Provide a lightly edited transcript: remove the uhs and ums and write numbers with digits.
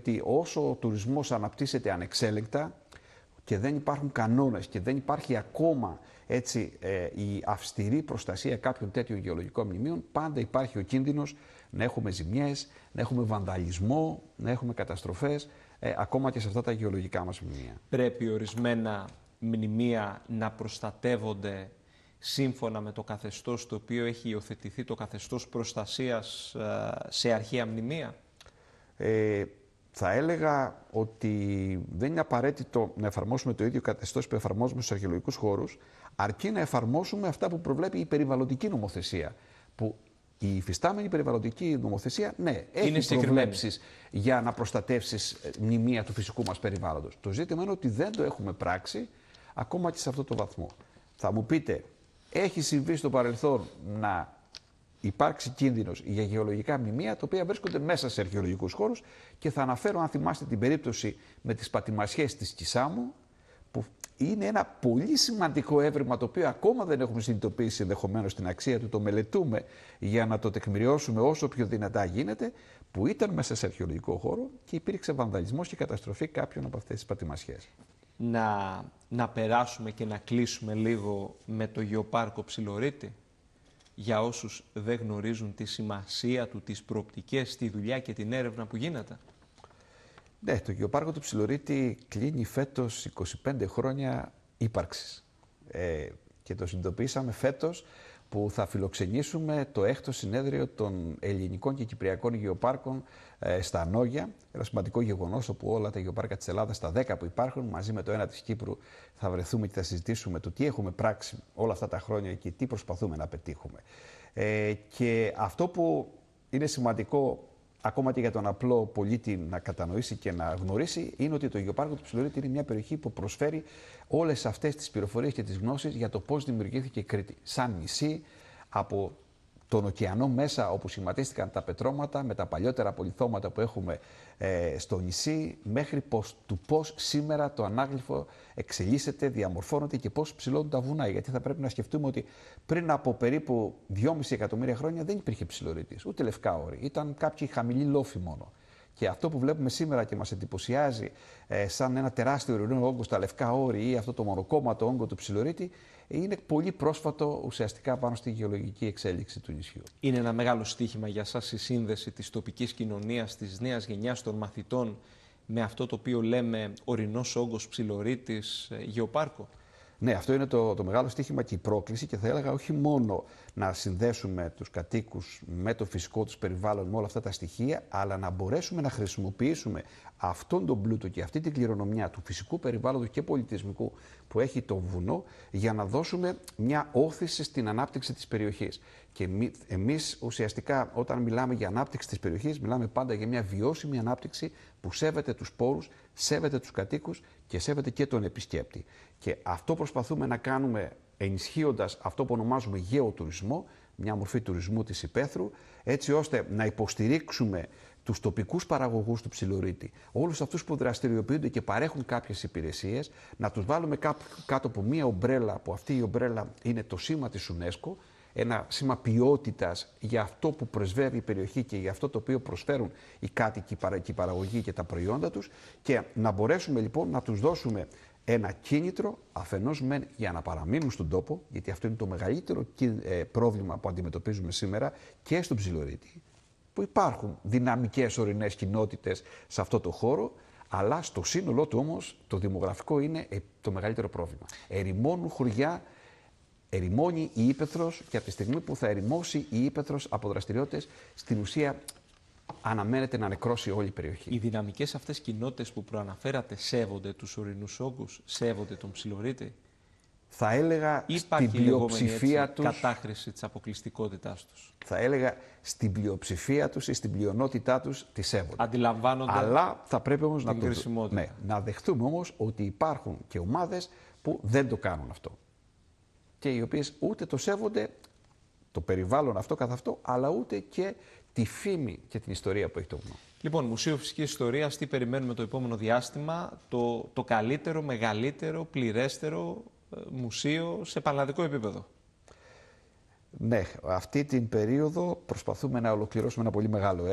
ότι όσο ο τουρισμός αναπτύσσεται ανεξέλεγκτα και δεν υπάρχουν κανόνες και δεν υπάρχει ακόμα έτσι, η αυστηρή προστασία κάποιων τέτοιων γεωλογικών μνημείων, πάντα υπάρχει ο κίνδυνος να έχουμε ζημιές, να έχουμε βανδαλισμό, να έχουμε καταστροφές, ακόμα και σε αυτά τα γεωλογικά μας μνημεία. Πρέπει ορισμένα μνημεία να προστατεύονται σύμφωνα με το καθεστώς το οποίο έχει υιοθετηθεί, το καθεστώς προστασίας σε αρχαία μνημεία. Θα έλεγα ότι δεν είναι απαραίτητο να εφαρμόσουμε το ίδιο καθεστώς που εφαρμόζουμε στους αρχαιολογικούς χώρους, αρκεί να εφαρμόσουμε αυτά που προβλέπει η περιβαλλοντική νομοθεσία. Που η υφιστάμενη περιβαλλοντική νομοθεσία, ναι, έχει προβλέψεις για να προστατεύσεις μνημεία του φυσικού μας περιβάλλοντος. Το ζήτημα είναι ότι δεν το έχουμε πράξει ακόμα και σε αυτό το βαθμό. Θα μου πείτε, έχει συμβεί στο παρελθόν να υπάρξει κίνδυνος για γεωλογικά μνημεία, τα οποία βρίσκονται μέσα σε αρχαιολογικούς χώρους, και θα αναφέρω, αν θυμάστε, την περίπτωση με τις πατημασιές της Κισάμου, που είναι ένα πολύ σημαντικό έβριμα, το οποίο ακόμα δεν έχουμε συνειδητοποιήσει ενδεχομένως την αξία του, το μελετούμε για να το τεκμηριώσουμε όσο πιο δυνατά γίνεται, που ήταν μέσα σε αρχαιολογικό χώρο και υπήρξε βανδαλισμός και καταστροφή κάποιων από αυτές τις πατημασιές. Να περάσουμε και να κλείσουμε λίγο με το Γεωπάρκο Ψιλορίτη, για όσους δεν γνωρίζουν τη σημασία του, τις προοπτικές, τη δουλειά και την έρευνα που γίνεται. Ναι, το Γεωπάρκο του Ψιλορίτη κλείνει φέτος 25 χρόνια ύπαρξης. Και το συνειδητοποιήσαμε φέτος που θα φιλοξενήσουμε το 6ο συνέδριο των ελληνικών και κυπριακών γεωπάρκων στα Νόγια. Ένα σημαντικό γεγονός, όπου όλα τα γεωπάρκα της Ελλάδας, τα 10 που υπάρχουν, μαζί με το ένα της Κύπρου, θα βρεθούμε και θα συζητήσουμε το τι έχουμε πράξει όλα αυτά τα χρόνια και τι προσπαθούμε να πετύχουμε. Και αυτό που είναι σημαντικό, ακόμα και για τον απλό πολίτη να κατανοήσει και να γνωρίσει, είναι ότι το Γεωπάρκο του Ψιλορίτη είναι μια περιοχή που προσφέρει όλες αυτές τις πληροφορίες και τις γνώσεις για το πώς δημιουργήθηκε η Κρήτη. Σαν νησί, από τον ωκεανό μέσα, όπου σχηματίστηκαν τα πετρώματα, με τα παλιότερα πολυθώματα που έχουμε στο νησί, μέχρι του πώς σήμερα το ανάγλυφο εξελίσσεται, διαμορφώνεται και πώς ψηλώνουν τα βουνά. Γιατί θα πρέπει να σκεφτούμε ότι πριν από περίπου 2,5 εκατομμύρια χρόνια δεν υπήρχε Ψιλορίτης, ούτε λευκά όρη. Ήταν κάποιοι χαμηλοί λόφοι μόνο. Και αυτό που βλέπουμε σήμερα και μας εντυπωσιάζει σαν ένα τεράστιο ορεινό όγκο στα λευκά όρη ή αυτό το μονοκόμματο όγκο του Ψιλορίτη, είναι πολύ πρόσφατο ουσιαστικά πάνω στη γεωλογική εξέλιξη του νησιού. Είναι ένα μεγάλο στοίχημα για σας η σύνδεση της τοπικής κοινωνίας, της νέας γενιάς των μαθητών με αυτό το οποίο λέμε ορεινός όγκος Ψιλορίτης γεωπάρκο. Ναι, αυτό είναι το μεγάλο στοίχημα και η πρόκληση, και θα έλεγα όχι μόνο να συνδέσουμε τους κατοίκους με το φυσικό τους περιβάλλον, με όλα αυτά τα στοιχεία, αλλά να μπορέσουμε να χρησιμοποιήσουμε αυτόν τον πλούτο και αυτή την κληρονομιά του φυσικού περιβάλλοντος και πολιτισμικού που έχει το βουνό, για να δώσουμε μια όθηση στην ανάπτυξη της περιοχής. Και εμείς ουσιαστικά, όταν μιλάμε για ανάπτυξη της περιοχής, μιλάμε πάντα για μια βιώσιμη ανάπτυξη που σέβεται τους πόρους, σέβεται τους κατοίκους και σέβεται και τον επισκέπτη. Και αυτό προσπαθούμε να κάνουμε ενισχύοντας αυτό που ονομάζουμε γεωτουρισμό, μια μορφή τουρισμού της υπαίθρου, έτσι ώστε να υποστηρίξουμε τους τοπικούς παραγωγούς του Ψιλορίτη, όλους αυτούς που δραστηριοποιούνται και παρέχουν κάποιες υπηρεσίες, να τους βάλουμε κάτω από μία ομπρέλα, που αυτή η ομπρέλα είναι το σήμα της UNESCO, ένα σήμα ποιότητας για αυτό που πρεσβεύει η περιοχή και για αυτό το οποίο προσφέρουν οι κάτοικοι, η παραγωγή και τα προϊόντα τους, και να μπορέσουμε λοιπόν να τους δώσουμε ένα κίνητρο αφενός μεν για να παραμείνουν στον τόπο, γιατί αυτό είναι το μεγαλύτερο πρόβλημα που αντιμετωπίζουμε σήμερα και στον Ψιλορίτη, που υπάρχουν δυναμικές ορεινές κοινότητες σε αυτό το χώρο, αλλά στο σύνολό του όμως το δημογραφικό είναι το μεγαλύτερο πρόβλημα. Ερημώνουν χωριά, ερημώνει η ύπαιθρος, και από τη στιγμή που θα ερημώσει η ύπαιθρος από δραστηριότητες, στην ουσία αναμένεται να νεκρώσει όλη η περιοχή. Οι δυναμικές αυτές κοινότητες που προαναφέρατε σέβονται τους ορεινούς όγκους, σέβονται τον Ψιλορίτη? Θα έλεγα στην πλειοψηφία τους κατάχρηση της αποκλειστικότητάς τους. Θα έλεγα στην πλειοψηφία τους ή στην πλειονότητά τους τη σέβονται. Αντιλαμβάνονται. Αλλά θα πρέπει όμως να δεχτούμε όμως ότι υπάρχουν και ομάδες που δεν το κάνουν αυτό. Και οι οποίες ούτε το σέβονται το περιβάλλον αυτό καθ' αυτό, αλλά ούτε και τη φήμη και την ιστορία που έχει το βουνό. Λοιπόν, Μουσείο Φυσικής Ιστορίας, τι περιμένουμε το επόμενο διάστημα? Το καλύτερο, μεγαλύτερο, πληρέστερο μουσείο σε πανελλαδικό επίπεδο. Ναι, αυτή την περίοδο προσπαθούμε να ολοκληρώσουμε ένα πολύ μεγάλο έργο.